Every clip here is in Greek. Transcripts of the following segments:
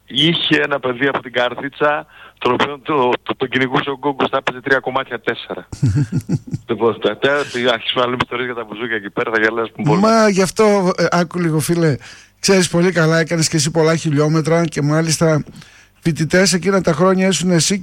είχε ένα παιδί από την Καρδίτσα, τον οποίο τον κυνηγούσε ο Γκόγκος, τα έπαιζε 3 κομμάτια 4. Λοιπόν, αρχίσουμε να λέμε ιστορίες για τα μπουζούκια εκεί πέρα, θα γελάσουμε πολύ. Μα γι' αυτό, άκου λίγο φίλε, ξέρεις πολύ καλά, έκανες και εσύ πολλά χιλιόμετρα και μάλιστα φοιτητές εκείνα τα χρόνια ήσουν εσύ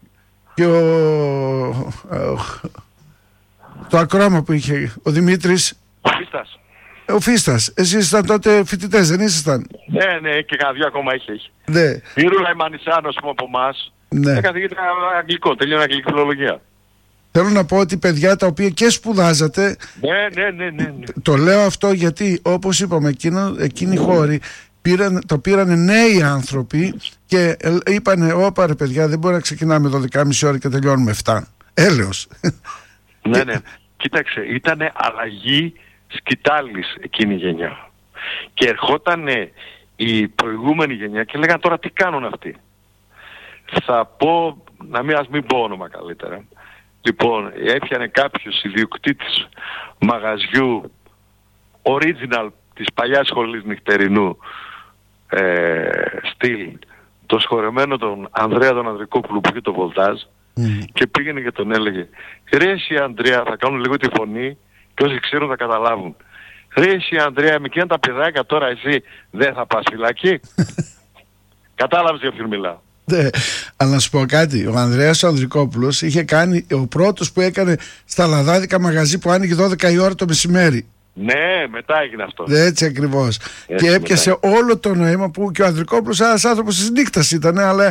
το ακρόαμα που είχε ο Δημήτρης. Φίστας. Ο Φίστας. Εσείς ήσασταν τότε φοιτητές, δεν ήσασταν? Ναι, και κανένα 2 ακόμα είχε. Ναι. Η Ρούλα η Μανισάνο, ας πούμε, από εμάς, καθηγήτρια αγγλικό, τελείωνε αγγλική φιλολογία. Θέλω να πω ότι παιδιά τα οποία και σπουδάζατε. Ναι. Το λέω αυτό γιατί, όπως είπαμε, εκείνοι οι χώροι το πήραν νέοι άνθρωποι και είπανε, όπα ρε παιδιά, δεν μπορεί να ξεκινάμε 12,5 ώρα και τελειώνουμε 7. Έλεος. Ναι. Κοίταξε, ήταν αλλαγή σκητάλης εκείνη η γενιά. Και ερχόταν η προηγούμενη γενιά και λέγανε τώρα τι κάνουν αυτοί. Θα πω, ας μην πω όνομα καλύτερα. Λοιπόν, έπιανε κάποιος ιδιοκτήτης μαγαζιού original της παλιάς σχολής νυχτερινού στυλ, το σχορεμένο τον Ανδρέα τον Ανδρικόπουλο που είχε το βολτάζ, και πήγαινε και τον έλεγε, ρε εσύ Ανδρέα, θα κάνουν λίγο τη φωνή και όσοι ξέρουν θα καταλάβουν. Ρε εσύ Ανδρέα, με εκείνα τα παιδάκια τώρα εσύ δεν θα πας φυλακή? Κατάλαβες για ποιον μιλάω. Ναι, αλλά να σου πω κάτι, ο Ανδρέας ο Ανδρικόπουλος είχε κάνει, ο πρώτος που έκανε στα Λαδάδικα μαγαζί που άνοιγε 12 η ώρα το μεσημέρι. Ναι, μετά έγινε αυτό. Έτσι ακριβώς. Και έπιασε όλο το νόημα που και ο Ανδρικόπουλος ένας άνθρωπος της νύχτας ήταν, αλλά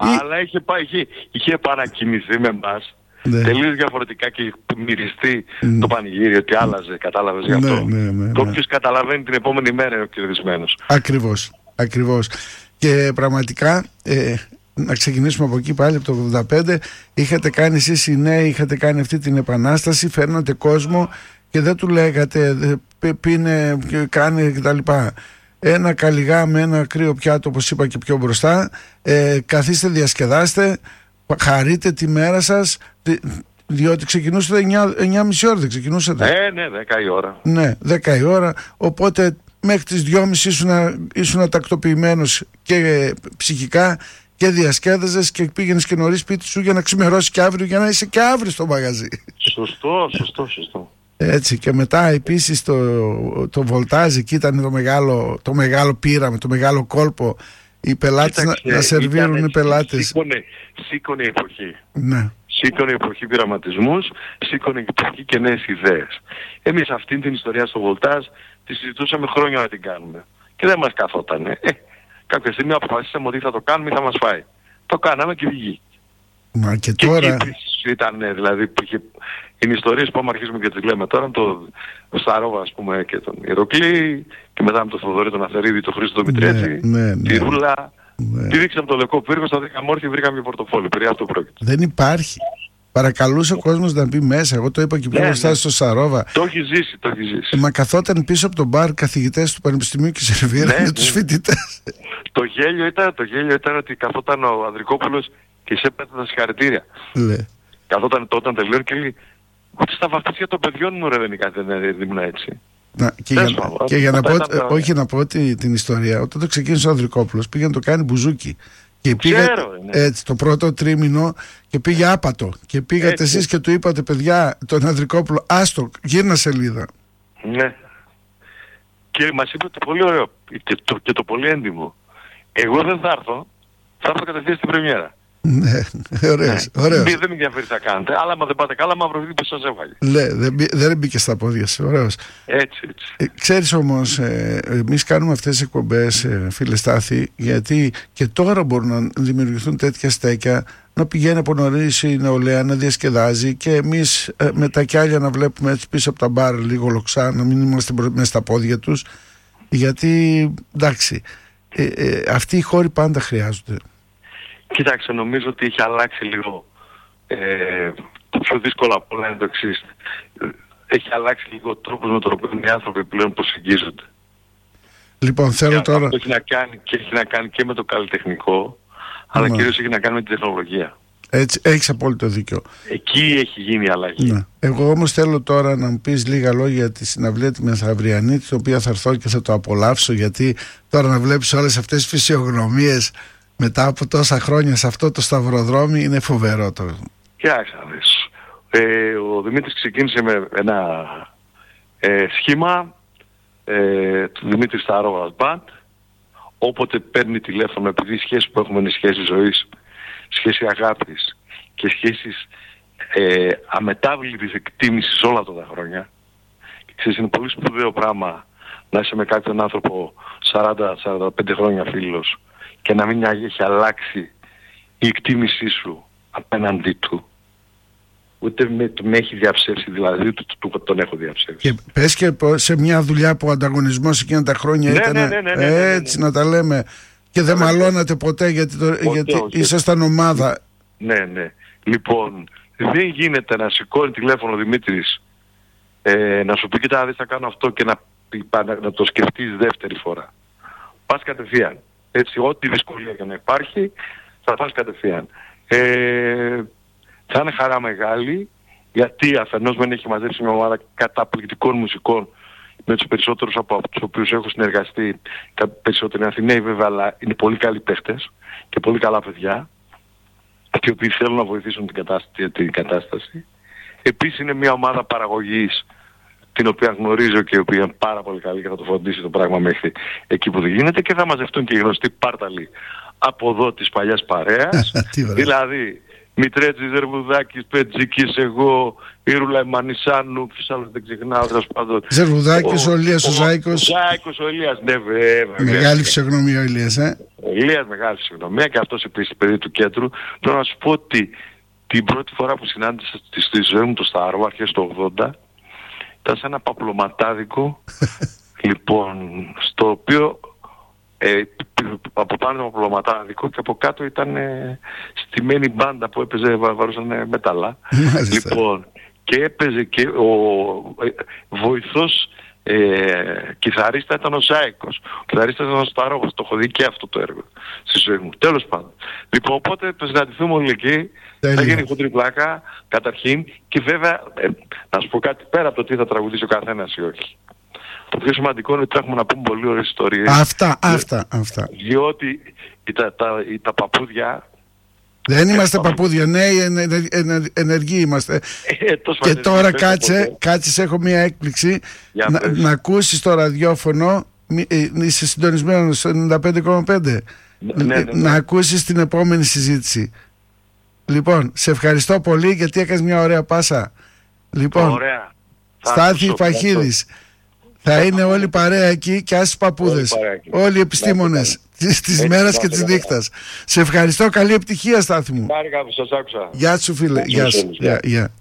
είχε παρακινηθεί με εμάς. Ναι. Τελείως διαφορετικά και είχε μυριστεί το πανηγύρι ότι άλλαζε, κατάλαβες γι' αυτό. Ναι. Όποιος καταλαβαίνει την επόμενη μέρα είναι ο κερδισμένος. Ακριβώς. Και πραγματικά, να ξεκινήσουμε από εκεί πάλι, από το 85, είχατε κάνει εσείς οι νέοι, είχατε κάνει αυτή την επανάσταση, φέρνατε κόσμο και δεν του λέγατε πίνε, κάνε κτλ. Ένα καλιγά με ένα κρύο πιάτο, όπως είπα και πιο μπροστά, καθίστε, διασκεδάστε, χαρείτε τη μέρα σας, διότι ξεκινούσατε 9,5 ώρα, δεν ξεκινούσατε? Ναι, 10 η ώρα. Ναι, 10 η ώρα, οπότε μέχρι τις 2.30 ήσουν τακτοποιημένος και ψυχικά και διασκέδαζες και πήγαινες και νωρίς σπίτι σου για να ξημερώσει και αύριο, για να είσαι και αύριο στο μαγαζί. Σωστό. Έτσι, και μετά επίσης το βολτάζ εκεί ήταν το μεγάλο πείραμα, το μεγάλο κόλπο, οι πελάτες να σερβίρουν οι πελάτες. Σήκωνε η εποχή. Ναι. Σήκωνε η εποχή πειραματισμούς, σήκωνε η εποχή και νέες ιδέες. Εμείς αυτήν την ιστορία στο βολτάζ τη συζητούσαμε χρόνια να την κάνουμε. Και δεν μας καθότανε. Κάποια στιγμή αποφασίσαμε ότι θα το κάνουμε ή θα μας φάει. Το κάναμε και βγήκε. Μα και τώρα... ήταν, δηλαδή, είναι ιστορίες που άμα αρχίσουμε και τις λέμε τώρα, το Σταρόβα, ας πούμε, και τον Ηρωκλή, και μετά με τον Θοδωρή, τον Αθερίδη, τον Χρήστο τον Μητρέτσι, τη Ρούλα. Τη ρίξαμε το λευκό πύργο, στα 10 μόρφη βρήκαμε και πορτοφόλι. Περί αυτό πρόκειται. Δεν υπάρχει. Παρακαλούσε ο κόσμος να μπει μέσα. Εγώ το είπα και πιο μπροστά στο Σαρόβα. Το έχει ζήσει. Μα καθόταν πίσω από τον μπαρ καθηγητές του Πανεπιστημίου και σερβίρανε τους φοιτητές. Το γέλιο ήταν ότι καθόταν ο Ανδρικόπουλος και σε πέθανε συγχαρητήρια. Καθόταν όταν τελειώνει και λέει, ότι στα βαφτίσια των παιδιών μου δεν ήμουν έτσι. Και για να πω, όχι να πω την ιστορία, όταν το ξεκίνησε ο Ανδρικόπουλος πήγε να το κάνει μπουζούκι. Και πήγε έτσι το πρώτο τρίμηνο και πήγε άπατο. Και πήγατε εσείς και του είπατε, παιδιά, τον Ανδρικόπουλο, άστο, γύρνα σελίδα. Ναι. Και μας είπε το πολύ ωραίο και το πολύ έντιμο. Εγώ δεν θα έρθω, θα έρθω κατευθείαν στην πρεμιέρα. Ναι, ωραίος. Δεν με ενδιαφέρει τι θα κάνετε, αλλά άμα δεν πάτε καλά, μαυροδίδει που σας έβαλε. Δεν μπήκε στα πόδια σου, ωραίος. Έτσι. Ξέρεις όμως, εμείς κάνουμε αυτές τις εκπομπές, φίλε Στάθη, γιατί και τώρα μπορούν να δημιουργηθούν τέτοια στέκια, να πηγαίνει από νωρίς η νεολαία, να διασκεδάζει και εμείς με τα κιάλια να βλέπουμε έτσι πίσω από τα μπαρ λίγο λοξά, να μην είμαστε μέσα στα πόδια τους, γιατί εντάξει, αυτοί οι χώροι πάντα χρειάζονται. Κοίταξε, νομίζω ότι έχει αλλάξει λίγο. Το πιο δύσκολο από όλα είναι το εξής. Έχει αλλάξει λίγο ο τρόπος με τον οποίο οι άνθρωποι πλέον προσεγγίζονται. Λοιπόν, θέλω τώρα... Αυτό έχει να κάνει και με το καλλιτεχνικό, αλλά κυρίως έχει να κάνει με την τεχνολογία. Έτσι, έχεις απόλυτο δίκιο. Εκεί έχει γίνει η αλλαγή. Ναι. Εγώ όμως θέλω τώρα να μου πεις λίγα λόγια για τη συναυλία τη μεθαυριανή, την οποία θα έρθω και θα το απολαύσω, γιατί τώρα να βλέπεις όλες αυτές τις φυσιογνωμίες μετά από τόσα χρόνια σε αυτό το σταυροδρόμι είναι φοβερό το. Κοιτάξτε να δεις. Ο Δημήτρης ξεκίνησε με ένα σχήμα του Δημήτρη Σταρόβας Band. Όποτε παίρνει τηλέφωνο, επειδή οι σχέσεις που έχουμε είναι σχέσεις ζωής, σχέση αγάπης και σχέσεις αμετάβλητης εκτίμησης όλα αυτά τα χρόνια. Και ξέρεις, είναι πολύ σπουδαίο πράγμα να είσαι με κάποιον άνθρωπο 40-45 χρόνια φίλος και να μην έχει αλλάξει η εκτίμησή σου απέναντί του. Ούτε με έχει διαψεύσει, δηλαδή τον έχω διαψεύσει. Και πες και σε μια δουλειά που ο ανταγωνισμός εκείνα τα χρόνια ήταν έτσι να τα λέμε και δεν μαλώνατε ποτέ γιατί ήσασταν ομάδα. Ναι. Λοιπόν, δεν γίνεται να σηκώνει τηλέφωνο ο Δημήτρης να σου πει κοίτα να δεις θα κάνω αυτό και να το σκεφτείς δεύτερη φορά. Πας κατευθείαν. Έτσι, ό,τι δυσκολία και να υπάρχει θα πας κατευθείαν. Θα είναι χαρά μεγάλη, γιατί αφενός μεν έχει μαζέψει μια ομάδα καταπληκτικών μουσικών με τους περισσότερους από τους οποίους έχω συνεργαστεί, περισσότεροι Αθηναίοι βέβαια, αλλά είναι πολύ καλοί παίχτες και πολύ καλά παιδιά και οι οποίοι θέλουν να βοηθήσουν την κατάσταση. Επίσης είναι μια ομάδα παραγωγής την οποία γνωρίζω και η οποία είναι πάρα πολύ καλή και θα το φροντίσει το πράγμα μέχρι εκεί που δεν γίνεται, και θα μαζευτούν και οι γνωστοί πάρταλοι από εδώ της παλιάς παρέας. Δηλαδή Μητρέτζης, Ζερβουδάκης, Πετζικής, εγώ, Ήρουλα Μανισάνου, ποιος άλλος δεν ξεχνάω, τέλος πάντων. Ζερβουδάκης, ο Ηλίας, ο Ζάικος. Ο Ζάικος, ο Ηλίας, ναι βέβαια. Μεγάλη φυσιογνωμία ο Ηλίας, Ο Ηλίας μεγάλη φυσιογνωμία και αυτός επίσης παιδί του κέντρου. Πρέπει να σου πω ότι την πρώτη φορά που συνάντησα στη ζωή μου το Σταύρο, αρχές του 80, ήταν σε ένα παπλωματάδικο, λοιπόν, στο οποίο από πάνω το παπλωματάδικο και από κάτω ήταν στημένη μπάντα που έπαιζε, βαρούσαν μέταλλα. Λοιπόν, και έπαιζε και ο βοηθός κιθαρίστα ήταν ο Ζάικος. Ο κιθαρίστας ήταν ο Σταρόβας. Το έχω δει και αυτό το έργο στη ζωή μου. Τέλος πάντων. Λοιπόν, οπότε θα συναντηθούμε όλοι εκεί. Θα γίνει χοντρή πλάκα καταρχήν, και βέβαια να σου πω κάτι πέρα από το τι θα τραγουδήσει ο καθένας ή όχι. Το πιο σημαντικό είναι ότι έχουμε να πούμε πολύ ωραίες ιστορίες. Αυτά. Διότι τα παππούδια... Δεν είμαστε παππούδια, νέοι ενεργοί είμαστε. Και τώρα κάτσε, έχω μια έκπληξη. Να ακούσεις το ραδιόφωνο, είσαι συντονισμένος στο 95,5. Να ακούσεις την επόμενη συζήτηση. Λοιπόν, σε ευχαριστώ πολύ γιατί έκανες μια ωραία πάσα. Λοιπόν, Στάθη Παχίδης. Θα είναι όλοι παρέα εκεί και άσοι παππούδες. Όλοι οι επιστήμονες της μέρας και της νύχτας. Σε ευχαριστώ, καλή επιτυχία Στάθη μου. Χάρηκα που σας άκουσα. Γεια σου φίλε. Γεια σου.